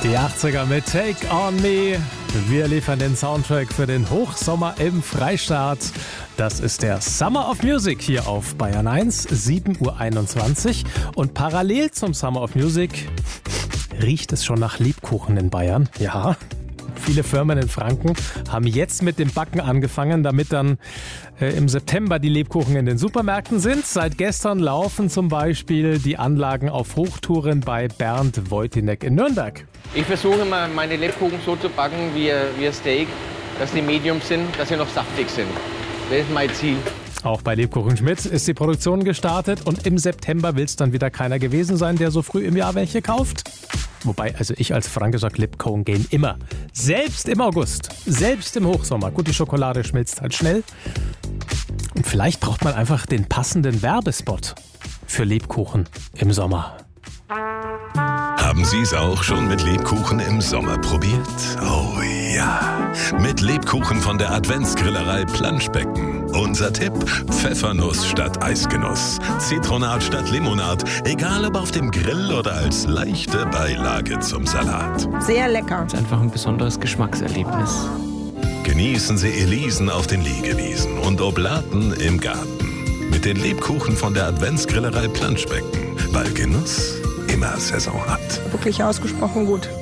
Die 80er mit Take On Me. Wir liefern den Soundtrack für den Hochsommer im Freistaat. Das ist der Summer of Music hier auf Bayern 1, 7:21 Uhr. Und parallel zum Summer of Music riecht es schon nach Lebkuchen in Bayern. Ja, viele Firmen in Franken haben jetzt mit dem Backen angefangen, damit dann im September die Lebkuchen in den Supermärkten sind. Seit gestern laufen zum Beispiel die Anlagen auf Hochtouren bei Bernd Wojtynek in Nürnberg. Ich versuche immer, meine Lebkuchen so zu backen wie ein Steak, dass die Medium sind, dass sie noch saftig sind. Das ist mein Ziel. Auch bei Lebkuchen Schmidt ist die Produktion gestartet und im September will es dann wieder keiner gewesen sein, der so früh im Jahr welche kauft. Wobei, also ich als Franke sag, Lebkuchen gehen immer. Selbst im August, selbst im Hochsommer. Gut, die Schokolade schmilzt halt schnell. Und vielleicht braucht man einfach den passenden Werbespot für Lebkuchen im Sommer. Haben Sie es auch schon mit Lebkuchen im Sommer probiert? Oh ja, mit Lebkuchen von der Adventsgrillerei Planschbecken. Unser Tipp: Pfeffernuss statt Eisgenuss, Zitronat statt Limonad, egal ob auf dem Grill oder als leichte Beilage zum Salat. Sehr lecker. Das ist einfach ein besonderes Geschmackserlebnis. Genießen Sie Elisen auf den Liegewiesen und Oblaten im Garten. Mit den Lebkuchen von der Adventsgrillerei Planschbecken, weil Genuss immer Saison hat. Wirklich ausgesprochen gut.